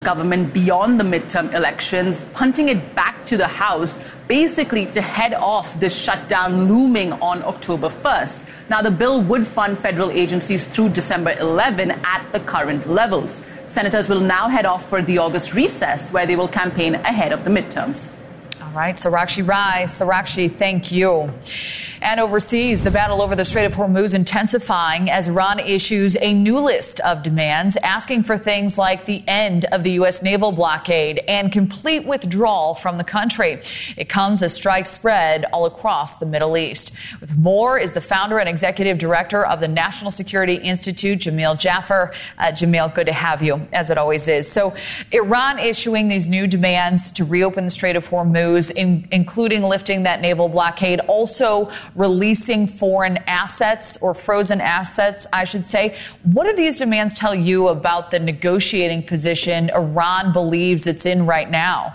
government beyond the midterm elections, punting it back to the House, basically to head off this shutdown looming on October 1st. Now, the bill would fund federal agencies through December 11 at the current levels. Senators will now head off for the August recess, where they will campaign ahead of the midterms. All right, Sarakshi Rai. Sarakshi, thank you. And overseas, the battle over the Strait of Hormuz intensifying as Iran issues a new list of demands asking for things like the end of the U.S. naval blockade and complete withdrawal from the country. It comes as strikes spread all across the Middle East. With more is the founder and executive director of the National Security Institute, Jamil Jaffer. Jamil, good to have you, as it always is. So Iran issuing these new demands to reopen the Strait of Hormuz, including lifting that naval blockade, also releasing foreign assets, or frozen assets, I should say. What do these demands tell you about the negotiating position Iran believes it's in right now?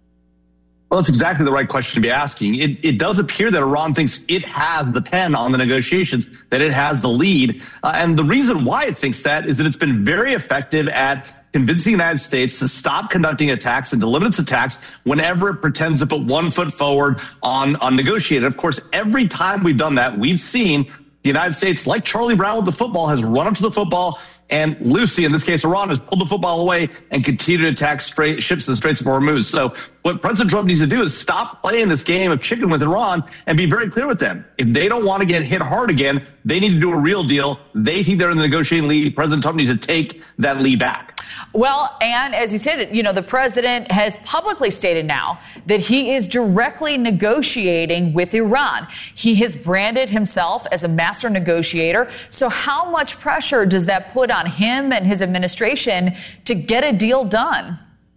Well, that's exactly the right question to be asking. It does appear that Iran thinks it has the pen on the negotiations, that it has the lead. And the reason why it thinks that is that it's been very effective at convincing the United States to stop conducting attacks and to limit its attacks whenever it pretends to put 1 foot forward on negotiating. Of course, every time we've done that, we've seen the United States, like Charlie Brown with the football, has run up to the football, and Lucy, in this case Iran, has pulled the football away and continued to attack ships in the Straits of Hormuz. So what President Trump needs to do is stop playing this game of chicken with Iran and be very clear with them. If they don't want to get hit hard again, they need to do a real deal. They think they're in the negotiating lead. President Trump needs to take that lead back. Well, and as you said, the president has publicly stated now that he is directly negotiating with Iran. He has branded himself as a master negotiator. So how much pressure does that put on him and his administration to get a deal done?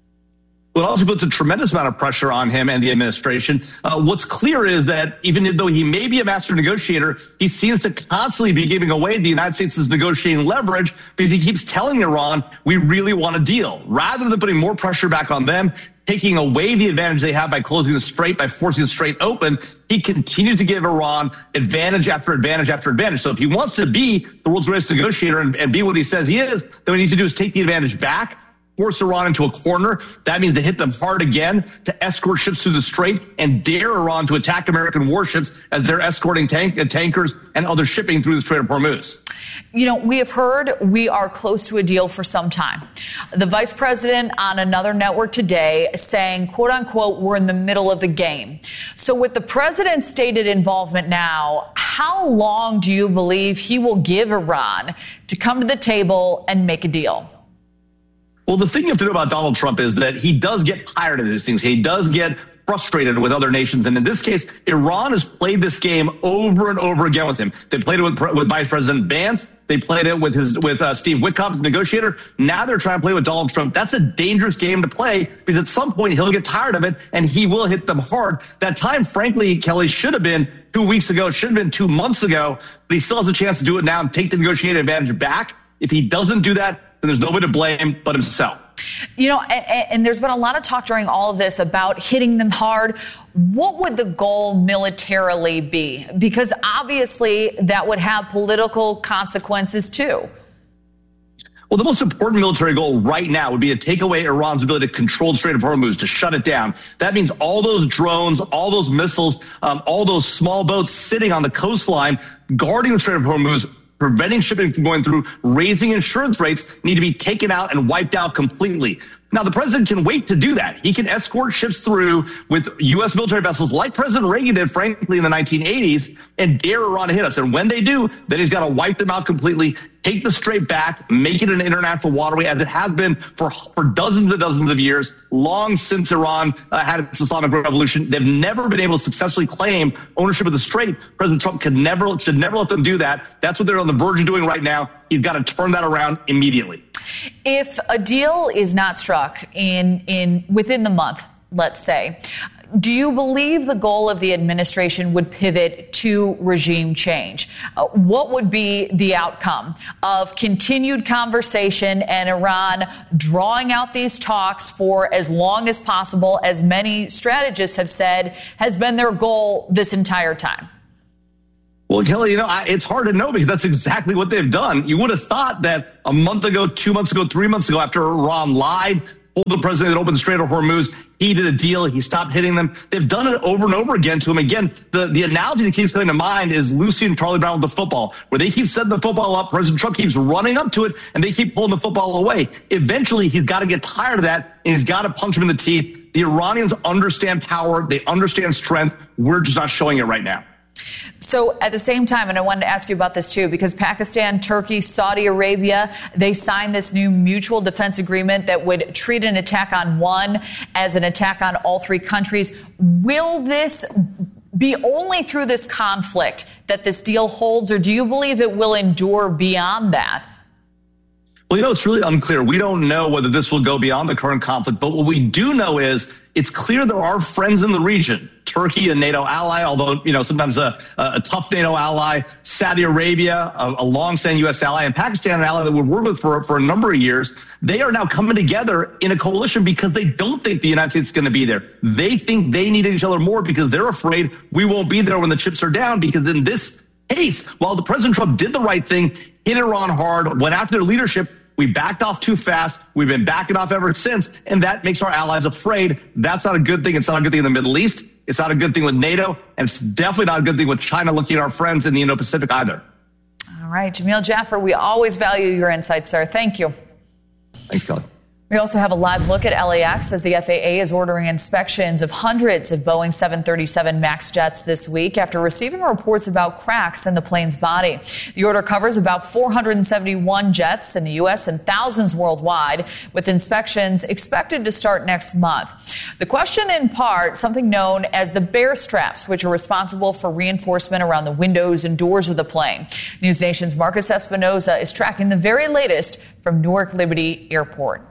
Well, it also puts a tremendous amount of pressure on him and the administration. What's clear is that even though he may be a master negotiator, he seems to constantly be giving away the United States' negotiating leverage because he keeps telling Iran, we really want a deal. Rather than putting more pressure back on them, taking away the advantage they have by closing the strait, by forcing the strait open, he continues to give Iran advantage after advantage after advantage. So if he wants to be the world's greatest negotiator and be what he says he is, then what he needs to do is take the advantage back, force Iran into a corner. That means to hit them hard again, to escort ships through the strait, and dare Iran to attack American warships as they're escorting tankers and other shipping through the Strait of Hormuz. We have heard we are close to a deal for some time. The vice president on another network today saying, quote unquote, we're in the middle of the game. So with the president's stated involvement now, how long do you believe he will give Iran to come to the table and make a deal? Well, the thing you have to know about Donald Trump is that he does get tired of these things. He does get frustrated with other nations. And in this case, Iran has played this game over and over again with him. They played it with Vice President Vance. They played it with Steve Witkoff, the negotiator. Now they're trying to play with Donald Trump. That's a dangerous game to play because at some point he'll get tired of it and he will hit them hard. That time, frankly, Kelly, should have been 2 weeks ago. It should have been 2 months ago. But he still has a chance to do it now and take the negotiated advantage back. If he doesn't do that, then there's nobody to blame but himself. And there's been a lot of talk during all of this about hitting them hard. What would the goal militarily be? Because obviously that would have political consequences too. Well, the most important military goal right now would be to take away Iran's ability to control the Strait of Hormuz, to shut it down. That means all those drones, all those missiles, all those small boats sitting on the coastline guarding the Strait of Hormuz, preventing shipping from going through, raising insurance rates, need to be taken out and wiped out completely. Now, the president can wait to do that. He can escort ships through with U.S. military vessels like President Reagan did, frankly, in the 1980s, and dare Iran to hit us. And when they do, then he's got to wipe them out completely, take the strait back, make it an international waterway, as it has been for dozens and dozens of years, long since Iran had its Islamic revolution. They've never been able to successfully claim ownership of the strait. President Trump should never let them do that. That's what they're on the verge of doing right now. He's got to turn that around immediately. If a deal is not struck within the month, let's say, do you believe the goal of the administration would pivot to regime change? What would be the outcome of continued conversation and Iran drawing out these talks for as long as possible, as many strategists have said has been their goal this entire time? Well, Kelly, it's hard to know because that's exactly what they've done. You would have thought that a month ago, 2 months ago, 3 months ago, after Iran lied, told the president that opened the Strait of Hormuz he did a deal. He stopped hitting them. They've done it over and over again to him. Again, the analogy that keeps coming to mind is Lucy and Charlie Brown with the football, where they keep setting the football up. President Trump keeps running up to it, and they keep pulling the football away. Eventually, he's got to get tired of that, and he's got to punch him in the teeth. The Iranians understand power. They understand strength. We're just not showing it right now. So at the same time, and I wanted to ask you about this too, because Pakistan, Turkey, Saudi Arabia, they signed this new mutual defense agreement that would treat an attack on one as an attack on all three countries. Will this be only through this conflict that this deal holds, or do you believe it will endure beyond that? Well, it's really unclear. We don't know whether this will go beyond the current conflict, but what we do know is it's clear there are friends in the region. Turkey, a NATO ally, although, sometimes a tough NATO ally, Saudi Arabia, a longstanding U.S. ally, and Pakistan, an ally that we've worked with for a number of years. They are now coming together in a coalition because they don't think the United States is going to be there. They think they need each other more because they're afraid we won't be there when the chips are down, because in this case, while the President Trump did the right thing, hit Iran hard, went after their leadership, we backed off too fast. We've been backing off ever since, and that makes our allies afraid. That's not a good thing. It's not a good thing in the Middle East. It's not a good thing with NATO, and it's definitely not a good thing with China looking at our friends in the Indo-Pacific either. All right, Jamil Jaffer, we always value your insights, sir. Thank you. Thanks, Kelly. We also have a live look at LAX as the FAA is ordering inspections of hundreds of Boeing 737 MAX jets this week after receiving reports about cracks in the plane's body. The order covers about 471 jets in the U.S. and thousands worldwide, with inspections expected to start next month. The question, in part, something known as the bear straps, which are responsible for reinforcement around the windows and doors of the plane. News Nation's Marcus Espinoza is tracking the very latest from Newark Liberty Airport.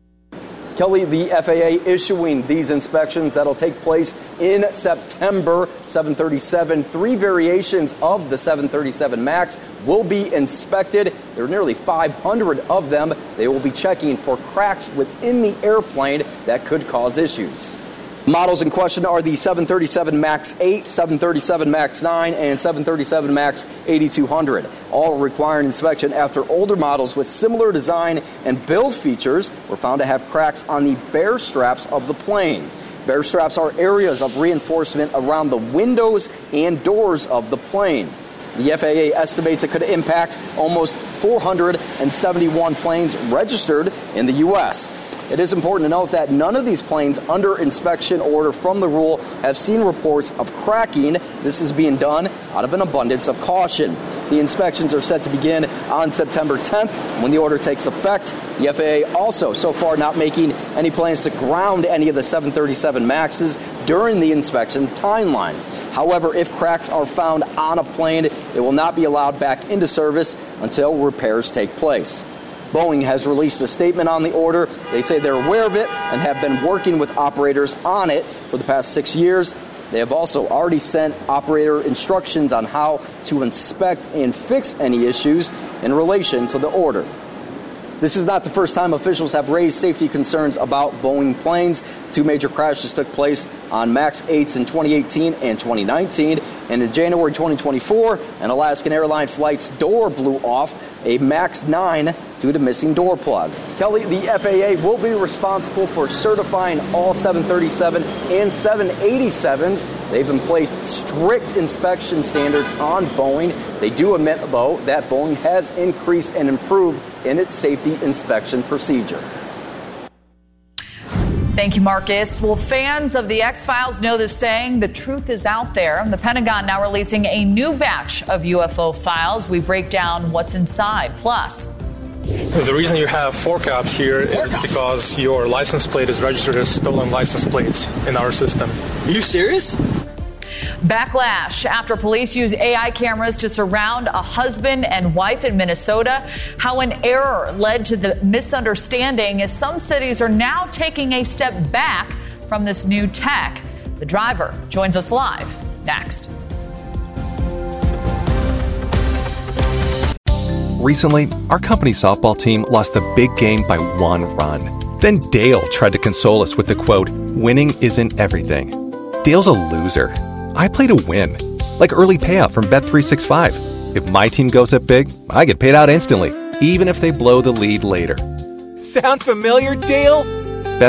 Kelly, the FAA issuing these inspections that'll take place in September. 737, 3 variations of the 737 MAX will be inspected. There are nearly 500 of them. They will be checking for cracks within the airplane that could cause issues. Models in question are the 737 MAX 8, 737 MAX 9, and 737 MAX 8200. All require an inspection after older models with similar design and build features were found to have cracks on the bear straps of the plane. Bear straps are areas of reinforcement around the windows and doors of the plane. The FAA estimates it could impact almost 471 planes registered in the U.S. It is important to note that none of these planes under inspection order from the rule have seen reports of cracking. This is being done out of an abundance of caution. The inspections are set to begin on September 10th when the order takes effect. The FAA also so far not making any plans to ground any of the 737 MAXs during the inspection timeline. However, if cracks are found on a plane, it will not be allowed back into service until repairs take place. Boeing has released a statement on the order. They say they're aware of it and have been working with operators on it for the past 6 years. They have also already sent operator instructions on how to inspect and fix any issues in relation to the order. This is not the first time officials have raised safety concerns about Boeing planes. 2 major crashes took place on MAX 8s in 2018 and 2019. And in January 2024, an Alaskan Airlines flight's door blew off a MAX 9 due to missing door plug. Kelly, the FAA will be responsible for certifying all 737 and 787s. They've placed strict inspection standards on Boeing. They do admit, though, that Boeing has increased and improved in its safety inspection procedure. Thank you, Marcus. Well, fans of the X-Files know this saying, the truth is out there. The Pentagon now releasing a new batch of UFO files. We break down what's inside. Plus, the reason you have 4 caps here is because your license plate is registered as stolen license plates in our system. Are you serious? Backlash after police use AI cameras to surround a husband and wife in Minnesota. How an error led to the misunderstanding as some cities are now taking a step back from this new tech. The driver joins us live next. Recently, our company's softball team lost the big game by 1 run. Then Dale tried to console us with the quote, "Winning isn't everything." Dale's a loser. I play to win, like early payout from Bet365. If my team goes up big, I get paid out instantly, even if they blow the lead later. Sound familiar, Dale?